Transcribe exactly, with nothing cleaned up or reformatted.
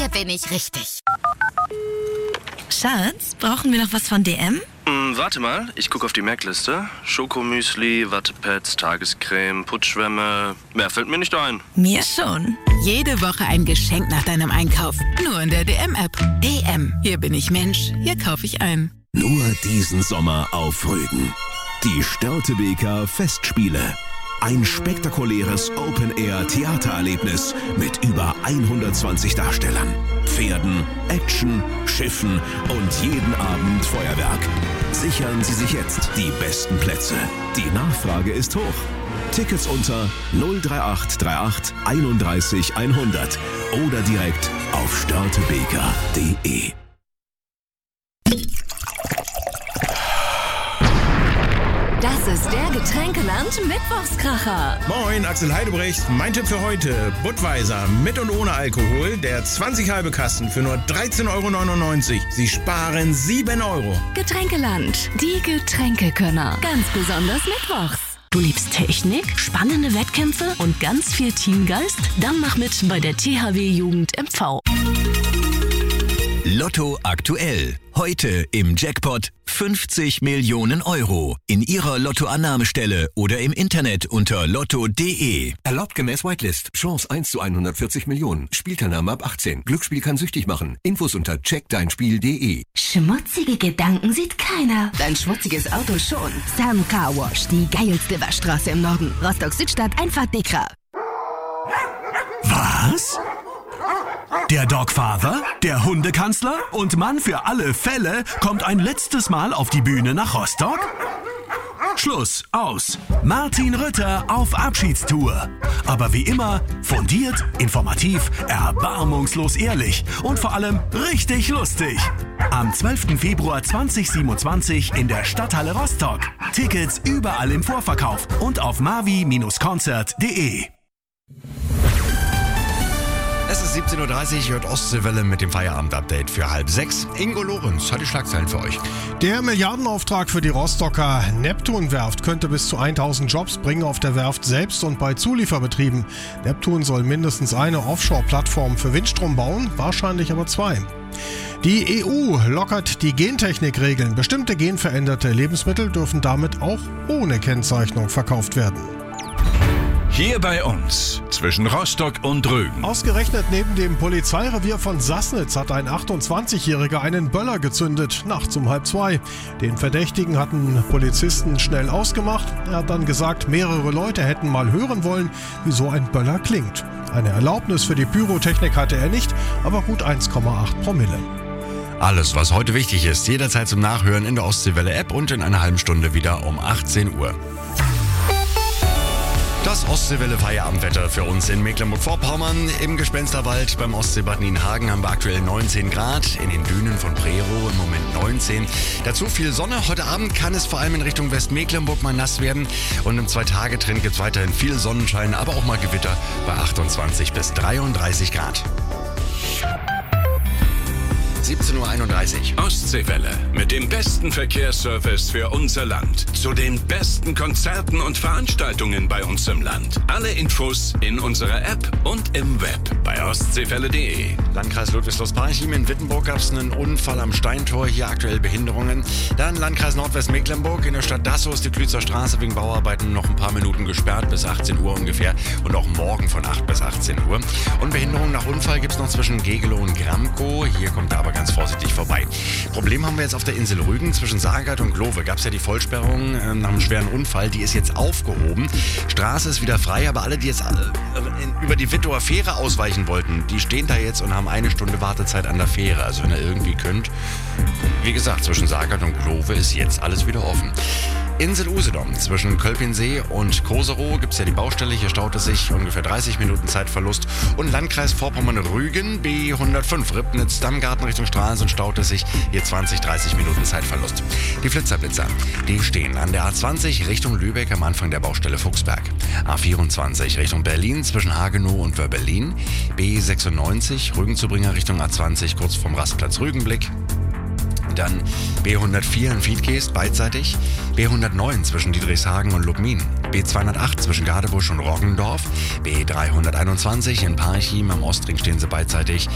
Hier bin ich richtig. Schatz, brauchen wir noch was von D M? Hm, warte mal, ich gucke auf die Merkliste. Schokomüsli, Wattepads, Tagescreme, Putzschwämme. Mehr fällt mir nicht ein. Mir schon. Jede Woche ein Geschenk nach deinem Einkauf. Nur in der D M-App. D M. Hier bin ich Mensch. Hier kaufe ich ein. Nur diesen Sommer auf Rügen. Die Störtebeker Festspiele. Ein spektakuläres Open-Air-Theatererlebnis mit über hundertzwanzig Darstellern, Pferden, Action, Schiffen und jeden Abend Feuerwerk. Sichern Sie sich jetzt die besten Plätze. Die Nachfrage ist hoch. Tickets unter null drei acht drei acht einunddreißig hundert oder direkt auf störtebeker punkt de. Das ist der Getränkeland-Mittwochskracher. Moin, Axel Heidebrecht. Mein Tipp für heute: Budweiser mit und ohne Alkohol. Der zwanzig halbe Kasten für nur dreizehn Euro neunundneunzig. Sie sparen sieben Euro. Getränkeland, die Getränkekönner. Ganz besonders mittwochs. Du liebst Technik, spannende Wettkämpfe und ganz viel Teamgeist? Dann mach mit bei der T H W Jugend M V. Lotto aktuell. Heute im Jackpot fünfzig Millionen Euro. In Ihrer Lottoannahmestelle oder im Internet unter lotto punkt de. Erlaubt gemäß Whitelist. Chance eins zu hundertvierzig Millionen. Spielteilnahme ab achtzehn. Glücksspiel kann süchtig machen. Infos unter check dein spiel punkt de. Schmutzige Gedanken sieht keiner. Dein schmutziges Auto schon. Sam Car Wash. Die geilste Waschstraße im Norden. Rostock-Südstadt, Einfahrt Dekra. Was? Der Dogfather, der Hundekanzler und Mann für alle Fälle kommt ein letztes Mal auf die Bühne nach Rostock? Schluss, aus. Martin Rütter auf Abschiedstour. Aber wie immer, fundiert, informativ, erbarmungslos ehrlich und vor allem richtig lustig. Am zwölften Februar zweitausendsiebenundzwanzig in der Stadthalle Rostock. Tickets überall im Vorverkauf und auf mavi Bindestrich konzert punkt de. Es ist siebzehn Uhr dreißig, hört Ostseewelle mit dem Feierabend-Update für halb sechs. Ingo Lorenz hat die Schlagzeilen für euch. Der Milliardenauftrag für die Rostocker Neptun-Werft könnte bis zu tausend Jobs bringen auf der Werft selbst und bei Zulieferbetrieben. Neptun soll mindestens eine Offshore-Plattform für Windstrom bauen, wahrscheinlich aber zwei. Die E U lockert die Gentechnikregeln. Bestimmte genveränderte Lebensmittel dürfen damit auch ohne Kennzeichnung verkauft werden. Hier bei uns, zwischen Rostock und Rügen. Ausgerechnet neben dem Polizeirevier von Sassnitz hat ein achtundzwanzigjähriger einen Böller gezündet, nachts um halb zwei. Den Verdächtigen hatten Polizisten schnell ausgemacht. Er hat dann gesagt, mehrere Leute hätten mal hören wollen, wie so ein Böller klingt. Eine Erlaubnis für die Pyrotechnik hatte er nicht, aber gut eins Komma acht Promille. Alles, was heute wichtig ist, jederzeit zum Nachhören in der Ostseewelle-App und in einer halben Stunde wieder um achtzehn Uhr. Das Ostseewelle-Feierabendwetter für uns in Mecklenburg-Vorpommern. Im Gespensterwald beim Ostseebad Nienhagen haben wir aktuell neunzehn Grad. In den Dünen von Prerow im Moment neunzehn. Dazu viel Sonne. Heute Abend kann es vor allem in Richtung Westmecklenburg mal nass werden. Und im Zwei-Tage-Trend gibt es weiterhin viel Sonnenschein, aber auch mal Gewitter bei achtundzwanzig bis dreiunddreißig Grad. siebzehn Uhr einunddreißig. Ostseewelle mit dem besten Verkehrsservice für unser Land. Zu den besten Konzerten und Veranstaltungen bei uns im Land. Alle Infos in unserer App und im Web bei ostseewelle punkt de. Landkreis Ludwigslust-Parchim in Wittenburg gab es einen Unfall am Steintor, hier aktuell Behinderungen. Dann Landkreis Nordwestmecklenburg, in der Stadt Dassow ist die Klützer Straße wegen Bauarbeiten noch ein paar Minuten gesperrt, bis achtzehn Uhr ungefähr und auch morgen von acht bis achtzehn Uhr. Und Behinderungen nach Unfall gibt es noch zwischen Gegelow und Gramkow, hier kommt aber ganz vorsichtig vorbei. Problem haben wir jetzt auf der Insel Rügen, zwischen Saargard und Glowe gab es ja die Vollsperrung äh, nach einem schweren Unfall, die ist jetzt aufgehoben. Straße ist wieder frei, aber alle, die jetzt äh, in, über die Wittower Fähre ausweichen wollten, die stehen da jetzt und haben eine Stunde Wartezeit an der Fähre. Also wenn ihr irgendwie könnt, wie gesagt, zwischen Saargard und Glowe ist jetzt alles wieder offen. Insel Usedom, zwischen Kölpinsee und Koserow gibt es ja die Baustelle. Hier staut es sich, ungefähr dreißig Minuten Zeitverlust. Und Landkreis Vorpommern-Rügen, B hundertfünf, Ribnitz-Dammgarten Richtung Stralsund staut es sich. Hier zwanzig, dreißig Minuten Zeitverlust. Die Flitzerblitzer, die stehen an der A zwanzig Richtung Lübeck am Anfang der Baustelle Fuchsberg. A vierundzwanzig Richtung Berlin zwischen Hagenow und Wöhr-Berlin. B sechsundneunzig Rügenzubringer Richtung A zwanzig kurz vom Rastplatz Rügenblick. Dann B hundertvier in Wiedgeest beidseitig, B hundertneun zwischen Diedrichshagen und Lubmin, B zweihundertacht zwischen Gadebusch und Roggendorf, B dreihunderteinundzwanzig in Parchim am Ostring stehen sie beidseitig,